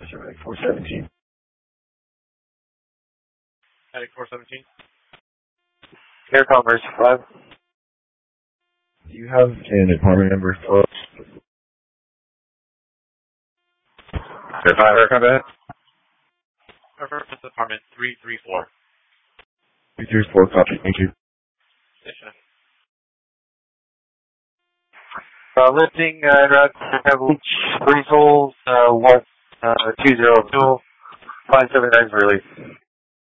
Sorry, 417. Attic 417. Air Commerce 5. Do you have an apartment number for us? Air 5, Air Combat. Reference apartment 334. 334, copy, thank you. Yes, sir. Lifting, route have leach, 3 souls, 202, 579 for release.